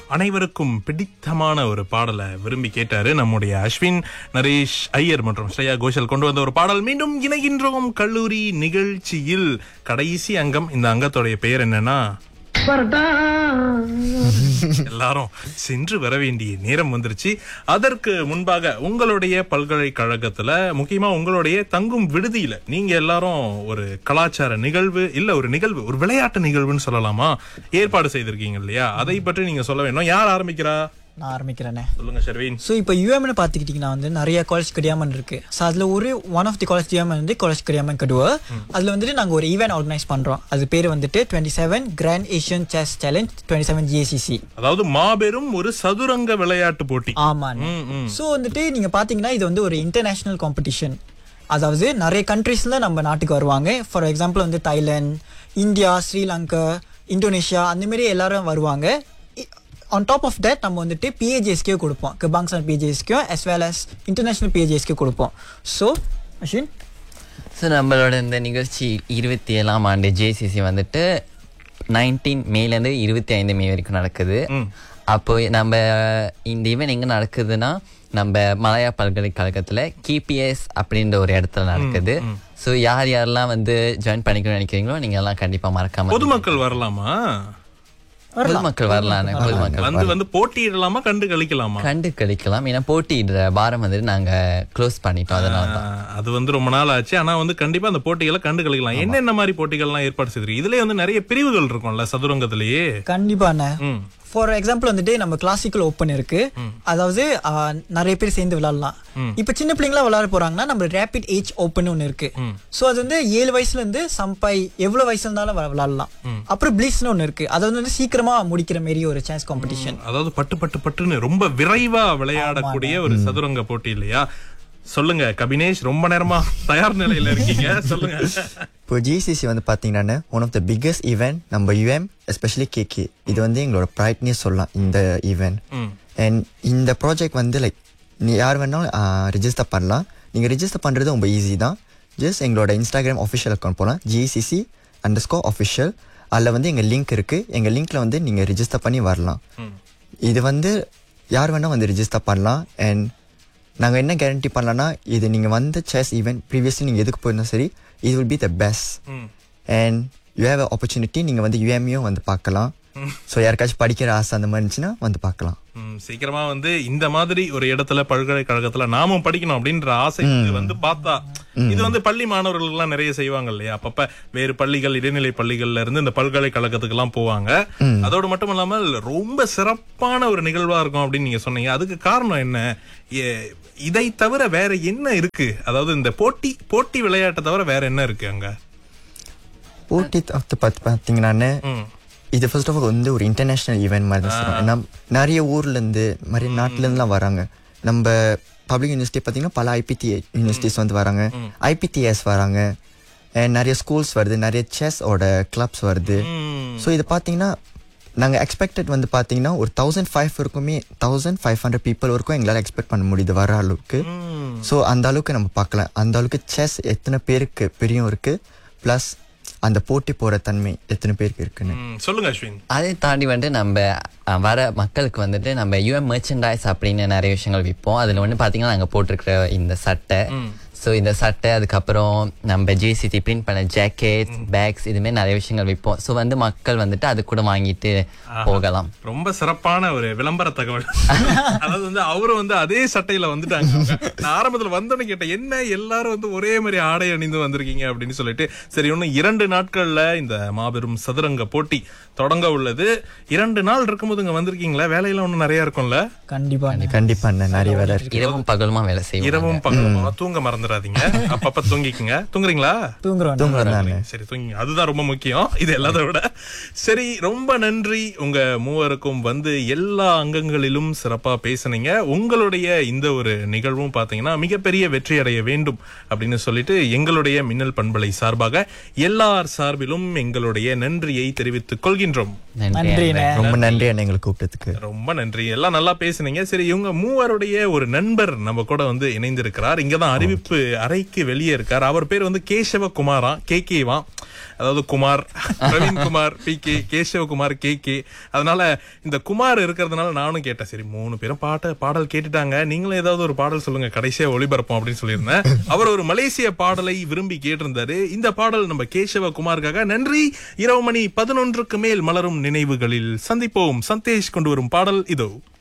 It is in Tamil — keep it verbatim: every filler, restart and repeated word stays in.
அனைவருக்கும் பிடித்தமான ஒரு பாடலை விரும்பி கேட்டாரு நம்முடைய அஸ்வின், நரேஷ் ஐயர் மற்றும் ஸ்ரேயா கோஷல் கொண்டு வந்த ஒரு பாடல். மீண்டும் இணைகின்றோம் கல்லூரி நிகழ்ச்சியில். கடைசி அங்கம். இந்த அங்கத்தோடைய பெயர் என்னன்னா, எல்லாரும் சென்று வர வேண்டிய நேரம் வந்துருச்சு. அதற்கு முன்பாக உங்களுடைய பல்கலைக்கழகத்துல, முக்கியமா உங்களுடைய தங்கும் விடுதியில நீங்க எல்லாரும் ஒரு கலாச்சார நிகழ்வு, இல்ல ஒரு நிகழ்வு, ஒரு விளையாட்டு நிகழ்வுன்னு சொல்லலாமா, ஏற்பாடு செய்திருக்கீங்க இல்லையா? அதை பற்றி நீங்க சொல்ல வேணும். யார் ஆரம்பிக்கிறா? நான் ஆரம்பிக்கிறேனே. சொல்லுங்க ஷர்வீன். ஸோ இப்போ யூஎம்னு பார்த்துக்கிட்டிங்கன்னா வந்து நிறைய காலேஜ் கடியாமன் இருக்குது. ஸோ அதில் ஒரு ஒன் ஆஃப் தி காலேஜ் கடியாமன் வந்து காலேஜ் கடியாமன் கடுவா. அதில் வந்துட்டு நாங்கள் ஒரு ஈவெண்ட் ஆர்கனைஸ் பண்ணுறோம். அது பேர் வந்துட்டு twenty seven grand Asian chess challenge twenty seven ஜிஏசிசி. அதாவது மாபெரும் ஒரு சதுரங்க விளையாட்டு போட்டி. ஆமாம். ஸோ வந்துட்டு நீங்கள் பார்த்தீங்கன்னா இது வந்து ஒரு இன்டர்நேஷ்னல் காம்படிஷன். அதாவது நிறைய கண்ட்ரீஸில் நம்ம நாட்டுக்கு வருவாங்க. ஃபார் எக்ஸாம்பிள் வந்து தாய்லாந்து, இந்தியா, ஸ்ரீலங்கா, இந்தோனேஷியா, அந்தமாரி எல்லாரும் வருவாங்க. ஆன் டாப் ஆஃப் தட் நம்ம வந்துட்டு பிஏஜிஎஸ்கே கொடுப்போம், கபாங்சான் பிஏஜிஎஸ்கே as well as இன்டர்நேஷ்னல் பிஏஜிஎஸ்கே கொடுப்போம். ஸோ அஸ்வின், ஸோ நம்மளோட இந்த நிகழ்ச்சி இருபத்தி ஏழாம் ஆண்டு ஜேசிசி வந்துட்டு நைன்டீன் மேலேருந்து இருபத்தி ஐந்து மே வரைக்கும் நடக்குது. அப்போ நம்ம இந்த ஈவெண்ட் எங்கே நடக்குதுன்னா நம்ம மலாயா பல்கலைக்கழகத்தில் கேபிஎஸ் அப்படின்ற ஒரு இடத்துல நடக்குது. ஸோ யார் யாரெல்லாம் வந்து ஜாயின் பண்ணிக்கணும்னு நினைக்கிறீங்களோ நீங்கள் எல்லாம் கண்டிப்பாக மறக்காம. பொதுமக்கள் வரலாமா? பொதுமக்கள் வரலாம். வந்து வந்து போட்டியிடலாமா, கண்டு கழிக்கலாமா? கண்டு கழிக்கலாம். ஏன்னா போட்டியிடுற வாரம் வந்துட்டு நாங்க க்ளோஸ் பண்ணிட்டோம். அதனால அது வந்து ரொம்ப நாள் ஆச்சு. ஆனா வந்து கண்டிப்பா அந்த போட்டிகளை கண்டு கழிக்கலாம். என்னென்ன மாதிரி போட்டிகள்லாம் ஏற்பாடு செய்திருக்கு? இதுலயே வந்து நிறைய பிரிவுகள் இருக்கும்ல சதுரங்கத்திலேயே. கண்டிப்பாண்ணே. ஃபார் எக்ஸாம்பிள் வந்துட்டு நம்ம கிளாசிக்கல் ஓப்பன் இருக்கு. அதாவது நிறைய பேர் சேர்ந்து விளையாடலாம். இப்ப சின்ன பிள்ளைங்களா விளையாட போறாங்கன்னா நம்ம ரேபிட் ஏஜ் ஓப்பன் ஒன்னு இருக்கு. சோ அது வந்து ஏழு வயசுல இருந்து சம்பாய் எவ்வளவு வயசுல இருந்தாலும் விளையாடலாம். அப்புறம் பிளிஸ்னு ஒன்னு இருக்கு. அது வந்து சீக்கிரமா முடிக்கிற மாதிரி ஒரு சான்ஸ் காம்படிஷன். அதாவது பட்டு பட்டு பட்டுன்னு ரொம்ப விரைவா விளையாடக்கூடிய ஒரு சதுரங்க போட்டி இல்லையா? சொல்லுங்க கபினேஷ், ரொம்ப நேரமா தயார் நிலையில இருக்கீங்க, சொல்லுங்க. இப்போ ஜிசிசி வந்து பார்த்தீங்கன்னா one of the biggest event நம்ம யூஎம், எஸ்பெஷலி கேகே. இது வந்து எங்களோட ப்ரைட்னே சொல்லலாம் இந்த ஈவெண்ட். அண்ட் இந்த ப்ராஜெக்ட் வந்து லைக் நீ யார் வேணாலும் ரிஜிஸ்டர் பண்ணலாம். நீங்கள் ரிஜிஸ்டர் பண்ணுறது ரொம்ப ஈஸி தான். ஜஸ்ட் எங்களோட இன்ஸ்டாகிராம் ஆஃபிஷியல் அக்கௌண்ட் போகலாம், ஜிசிசி அண்டர் ஸ்கோர் ஆஃபிஷியல். அதில் வந்து எங்கள் லிங்க் இருக்குது. எங்கள் லிங்க்கில் வந்து நீங்கள் ரிஜிஸ்டர் பண்ணி வரலாம். இது வந்து யார் வேணால் வந்து ரிஜிஸ்டர் பண்ணலாம். அண்ட் நாங்கள் என்ன கேரண்டி பண்ணலாம்னா, இது நீங்கள் வந்து செஸ் ஈவெண்ட் ப்ரீவியஸ்லி நீங்கள் எதுக்கு போயிருந்தோம் சரி, இது will be the best. And you have a opportunity. நீங்கள் வந்து யூஎம்யூ வந்து பார்க்கலாம். ஸோ யாருக்காச்சும் படிக்கிற ஆசை அந்த மாதிரி இருந்துச்சுன்னா வந்து பார்க்கலாம். சீக்கிரமா வந்து இந்த மாதிரி ஒரு இடத்துல பல்கலைக்கழகத்துல நாமும் படிக்கணும் அப்படின்ற ஆசை வந்து பார்த்தா, இது வந்து பள்ளி மாணவர்கள் எல்லாம் நிறைய செய்வாங்க இல்லையா? அப்பப்ப வேறு பள்ளிகள், இடைநிலை பள்ளிகள்ல இருந்து இந்த பல்கலைக்கழகத்துக்கு எல்லாம் போவாங்க. அதோடு மட்டும் இல்லாமல் ரொம்ப சிறப்பான ஒரு நிகழ்வா இருக்கும் அப்படின்னு நீங்க சொன்னீங்க. அதுக்கு காரணம் என்ன? இதை தவிர வேற என்ன இருக்கு? அதாவது இந்த போட்டி போட்டி விளையாட்டை தவிர வேற என்ன இருக்கு அங்க? போட்டி பார்த்து பார்த்தீங்கன்னா இது ஃபர்ஸ்ட் ஆஃப் ஆல் வந்து ஒரு இன்டர்நேஷ்னல் ஈவெண்ட் மாதிரி தான் சொல்லுவோம். ஏன்னா நிறைய ஊர்லேருந்து நிறைய நாட்டிலேருந்துலாம் வராங்க. நம்ம பப்ளிக் யூனிவர்சிட்டி பார்த்தீங்கன்னா பல ஐபிடி யூனிவர்சிட்டிஸ் வந்து வராங்க, ஐபிடிஎஸ் வராங்க, நிறைய ஸ்கூல்ஸ் வருது, நிறைய செஸ்ஸோட கிளப்ஸ் வருது. ஸோ இது பார்த்தீங்கன்னா நாங்கள் எக்ஸ்பெக்டட் வந்து பார்த்தீங்கன்னா ஒரு தௌசண்ட் ஃபைவ் இருக்குமே, தௌசண்ட் ஃபைவ் ஹண்ட்ரட் பீப்புள் வரைக்கும் எங்களால் எக்ஸ்பெக்ட் பண்ண முடியுது வர அளவுக்கு. ஸோ அந்த அளவுக்கு நம்ம பார்க்கலாம். அந்த அளவுக்கு செஸ் எத்தனை பேருக்கு பெரியும் இருக்குது, ப்ளஸ் அந்த போட்டி போற தன்மை எத்தனை பேருக்கு இருக்குன்னு சொல்லுங்க அஸ்வின். அதை தாண்டி வந்துட்டு நம்ம வர மக்களுக்கு வந்துட்டு நம்ம யூஎம் மெர்ச்சன்டைஸ் அப்படின்னு நிறைய விஷயங்கள் விற்போம். அதில் வந்து பார்த்தீங்கன்னா நாங்கள் போட்டிருக்கிற இந்த சட்டை, ஸோ இந்த சட்டை, அதுக்கப்புறம் நம்ம ஜேசிசி பிரிண்ட் பண்ண ஜாக்கெட், பேக்ஸ், இதுமாரி நிறைய விஷயங்கள் விற்போம். ஸோ வந்து மக்கள் வந்துட்டு அது கூட வாங்கிட்டு போகலாம். ரொம்ப சிறப்பான ஒரு விளம்பர தகவல். அதாவது வந்து அவரும் வந்து அதே சட்டையில வந்துட்டாங்க. நான் ஆரம்பத்துல வந்தோன்னு கேட்டேன், என்ன எல்லாரும் வந்து ஒரே மாதிரி ஆடை அணிந்து வந்திருக்கீங்க அப்படின்னு சொல்லிட்டு. சரி, இன்னும் இரண்டு நாட்கள்ல இந்த மாபெரும் சதுரங்க போட்டி தொடங்க உள்ளது. இரண்டு நாள் இருக்கும்போது இங்க வந்திருக்கீங்களா? வேலையெல்லாம் ஒன்னும் நிறைய இருக்கும்ல? கண்டிப்பா கண்டிப்பா நிறைய வேலை இருக்கு. இரவும் பகலுமா வேலை செய்யும். இரவும் பகலுமா தூங்க மறந்துடாதீங்க. அப்பப்ப தூங்கிக்குங்க. தூங்குறீங்களா? தூங்குறோம் தூங்குறோம். சரி, தூங்குங்க. அதுதான் ரொம்ப முக்கியம் இது எல்லாத்த விட. சரி, ரொம்ப நன்றி உங்க மூவருக்கும் வந்து எல்லா அங்கங்களிலும் சிறப்பா பேசுனீங்க. உங்களுடைய இந்த ஒரு நிகழ்வும் பாத்தீங்கன்னா மிகப்பெரிய வெற்றி அடைய வேண்டும் அப்படின்னு சொல்லிட்டு எங்களுடைய மின்னல் பண்பலை சார்பாக எல்லார் சார்பிலும் எங்களுடைய நன்றியை தெரிவித்துக் கொள்கின்றோம். ரொம்ப நன்றி எங்களுக்கு கூப்பிட்டதுக்கு. ரொம்ப நன்றி. எல்லாம் நல்லா பேசுனீங்க. சரி, இவங்க மூவருடைய ஒரு நண்பர் நம்ம கூட வந்து இணைந்திருக்கிறார். இங்கதான் அறிவிப்பு அறைக்கு வெளியே இருக்கார். அவர் பேர் வந்து கேசவ குமாரா, கே கேவா. அதாவது Kumar, Praveen Kumar, B K, Kesavakumar, K K. அதனால இந்த குமார் இருக்கிறதுனால நானும் கேட்டேன், சரி மூணு பேரும் பாட்ட பாடல் கேட்டுட்டாங்க, நீங்களும் ஏதாவது ஒரு பாடல் சொல்லுங்க கடைசியா ஒளிபரப்போம் அப்படின்னு சொல்லியிருந்தேன். அவர் ஒரு மலேசிய பாடலை விரும்பி கேட்டிருந்தாரு. இந்த பாடல் நம்ம கேசவகுமாருக்காக. நன்றி. இரவு மணி பதினொன்றுக்கு மேல் மலரும் நினைவுகளில் சந்திப்போம். சந்தேஷ் கொண்டு வரும் பாடல் இதோ.